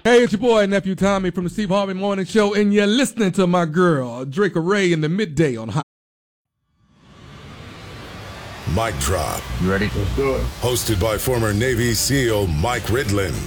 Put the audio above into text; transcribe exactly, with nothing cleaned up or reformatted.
Hey, it's your boy, Nephew Tommy from the Steve Harvey Morning Show, and you're listening to my girl, Drake Ray, in the midday on Hot. Mic Drop. You ready? Let's do it. Hosted by former Navy SEAL Mike Ridlin.